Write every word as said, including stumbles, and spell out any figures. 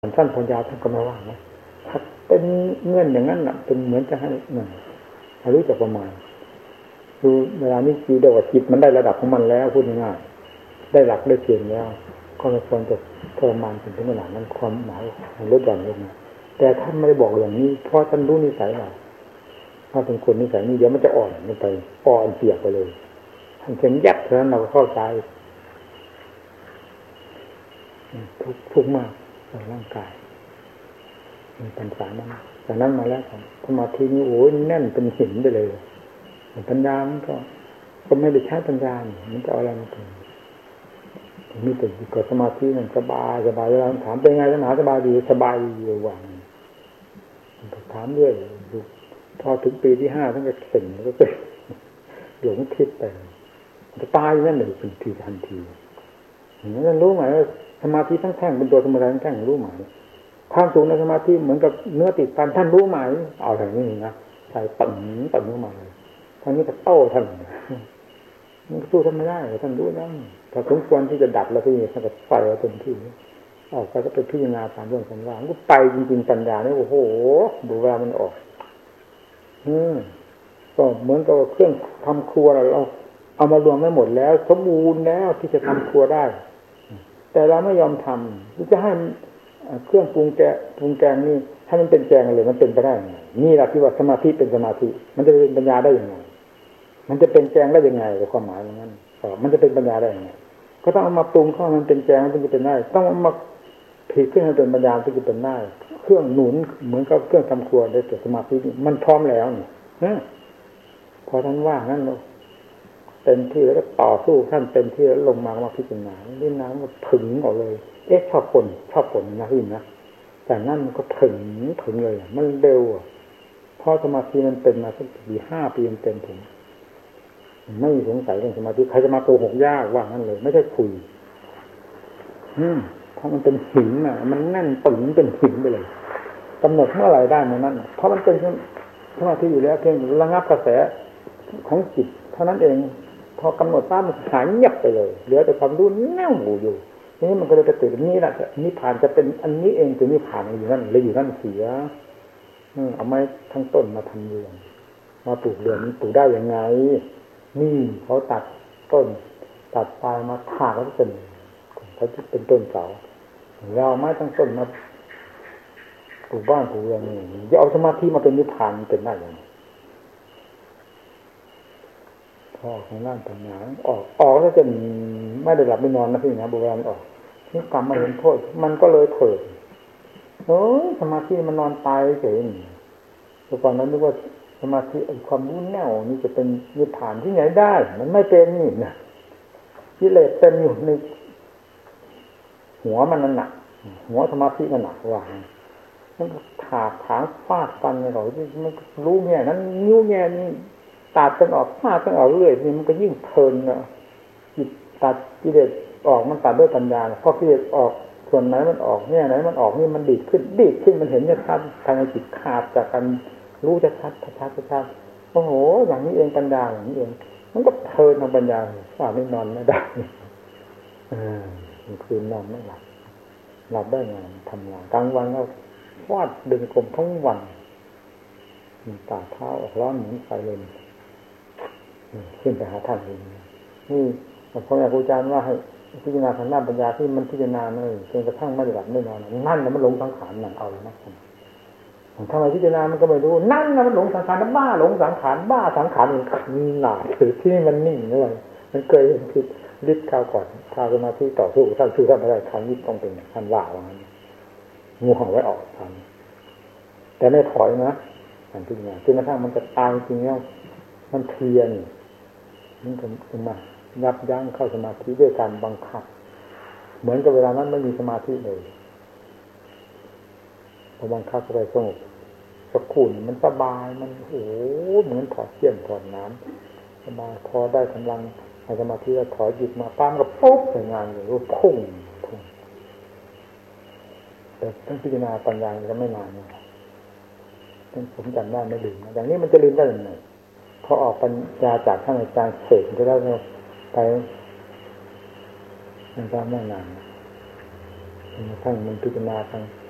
สั้นพอยาวท่านก็ไม่ว่านะถ้าเป็นเงื่อนอย่างนั้นน่ะเป็นเหมือนจะให้นั่นรู้จักประมาณดูเวลานี้คือเดี๋ยวจิตมันได้ระดับของมันแล้วพูดง่ายๆได้หลักได้เกณฑ์แล้วก็ไม่ควรจะทรมานถึงขนาดนั้นความหมายมันลดหย่อนลงมาแต่ท่านไม่ได้บอกอย่างนี้เพราะท่านรู้นิสัยเราถ้าเป็นคนนิสัยนี้เดี๋ยวมันจะอ่อนลงไปอ่อนเปียกไปเลยท่านเข็มยัดเท่านั้นเราก็เข้าใจทุกทุกมากในร่างกายมีปัญหานั้นจากนั้นมาแล้วสมาธินี้โอ้ยแน่นเป็นหินไปเลยปัญญามันก็ก็ไม่ได้ใช้ปัญญามันจะเอาอะไรมาถึงมีแต่กับสมาธิมันสบายสบายเวลาถามเป็นไงปัญหาสบายดีสบายดีอยู่ว่างถามเรื่อยพอถึงปีที่ห้าท่านก็เข็นแล้วก็หลงคิดไปจะตายนั่นเลยเป็นทีทันทีอย่างนั้นรู้ไหมว่าสมาธิทั้งแท่งเป็นตัวธรรมดาทั้งแท่งรู้ไหมความสูงในสมาธิเหมือนกับเนื้อติดฟันท่านรู้ไหมเอาอย่างนี้นะใส่ตึงตึงเข้ามาเลยท่านนี้ก็โต้ท่านมันสู้ท่านไม่ได้ท่านรู้นะพอสมควรที่จะดับแล้วพี่ท่านก็ไฟเอาเต็มที่ออกไปก็ไปพิจารณาตามเรื่องของว่าก็ไปจริงๆปัญญาเนี่ยโอ้โหดูเวลามันออกอืมก็เหมือนกับเครื่องทำครัวเราเอามารวมไม่หมดแล้วสมบูรณ์แล้วที่จะทำครัวได้แต่เราไม่ยอมทำจะให้เครื่องปรุงแกงปรุงแกงนี่ให้มันเป็นแกงเลยมันเป็นไปได้ยังไงนี่แหละที่ว่าสมาธิเป็นสมาธิมันจะเป็นปัญญาได้ยังไงมันจะเป็นแกงได้ยังไงในความหมายอย่างนั้นมันจะเป็นปัญญาได้ยังไงก็ต้องเอามาปรุงเข้ามันเป็นแกงมันถึงจะเป็นได้ต้องเอามาผิดขึ้นให้เป็นปัญญาถึงจะเป็นได้เครื่องหนุนเหมือนกับเครื่องทำครัวได้แต่สมาธิมันพร้อมแล้วนี่พอท่านว่างั้นเต็มที่แล้วก็ต่อสู้ท่านเต็มที่แล้วลงมามาพิจารณานี่น้ำก็ถึงออกเลยเอ๊ะชอบผลชอบผลนะพี่นะแต่นั่นมันก็ถึงถึงเลยมันเร็วอ่ะพอสมาธิมันเป็นมาสักปีห้าปีมันเต็มถึงไม่สงสัยเรื่องสมาธิใครจะมาโกหกยากว่างั้นเลยไม่ใช่คุยอืมเพราะมันเป็นหินอ่ะมันแน่นตึงเป็นหินไปเลยกำหนดเมื่อไหร่ได้มันนั่นเพราะมันเป็นสมาธิอยู่แล้วเพียงระงับกระแสของจิตเท่านั้นเองพอกำหนดปั๊บมันหายเงียบไปเลยเหลือแต่ความรู้แน่วอยู่นี่มันก็เลยไปติดนี้แหละนิพพานจะเป็นอันนี้เองคือนิพพานอยู่นั่นเลยอยู่นั่นเสียเอาไม้ทั้งต้นมาทำเรือนมาปลูกเรือนนี้ปลูกได้ยังไงนี่เขาตัดต้นตัดปลายมาถากแล้วเป็นเขาจะเป็นต้นเสาเราไม้ทั้งต้นมาปลูกบ้านปลูกเรือนนี่จะเอาสมาธิมาเป็นนิพพานเป็นได้ยังไงออกของร่างปัญญาออกออกแล้วจะไม่ได้หลับไม่นอนนะพี่นะโบราณออกนี่กรรมมาเห็นโทษมันก็เลยเถิดโอ้ยสมาธิมันนอนตายเฉยแต่ก่อนนั้นนึกว่าสมาธิความรู้แน่วนี่จะเป็นนิพพานที่ไหนได้มันไม่เป็นนี่นะกิเลสเต็มอยู่ในหัวมันนั่นหนักหัวสมาธิมันหนักว่ามันถากถางฟาดฟันในเราที่มันรู้แง่นั้นนิ้วแง่นี้ตัดกันออกฟาดกันออกเรื่อยนี่มันก็ยิ่งเพลินอ่ะจิตตัดกิเลสออกมันตัดด้วยปัญญาพอกิเลสออกส่วนไหนมันออกแง่ไหนมันออกนี่มันดีดขึ้นดีดขึ้นมันเห็นชัดภายในจิตขาดจากกันรู้ชัดชัดชัดชัดโอ้โหอย่างนี้เองปัญญาอย่างนี้เองมันก็เพลินทางปัญญาว่าไม่นอนไม่ได้อ่าคืนนอนไม่หลับหลับได้ไงทำงานกลางวันก็วาดเดินกลมทั้งวันตาเท้าออกร้อนเหมือนไฟเลยขึ้นไปหาท่านเองนี่พระอาจารย์ว่าให้พิจารณาทางด้านปัญญาที่มันพิจารณาเลยจนกระทั่งไม่หลับไม่นอนนั่นแล้วมันหลงสังขารนั่นเอาเลยนะทำไมพิจารณามันก็ไม่รู้นั่นแล้วมันหลงสังขารบ้าหลงสังขารบ้าสังขารมันหนาถือที่มันนิ่งด้วยมันเคยเห็นผิดฤทธิ์ข้าวก่อนข้าวสมาธิต่อสู้ท่านสู้ท่านไม่ได้ท่านยึดต้องเป็นท่านว่าว่างั้นงูเห่าไว้ออกท่านแต่ไม่ถอยนะท่านพิจารณาจนกระทั่งมันจะตายจริงแล้วมันเพียรมันก็มายับยั้งเข้าสมาธิด้วยการบังคับเหมือนกับเวลานั้นไม่มีสมาธิเลยพอบังคับเข้าไปสงบสักครู่มันสบายมันโอ้เหมือนถอดเสี้ยนถอดน้ำสบายพอได้กำลังในสมาธิแล้วถอยหยิบมาปั้มก็ปุ๊บใส่งานเลยว่าพุ่งพุ่งแต่ต้องพิจารณาปัญญาจะไม่นานนะผมจำได้ไม่ลืมนะอย่างนี้มันจะลืมได้ยังไงพอออกปัญญาจากท่านอาจารย์เสกจะได้ไปมันก็ไม่นานท่านมันพิจารณาทาง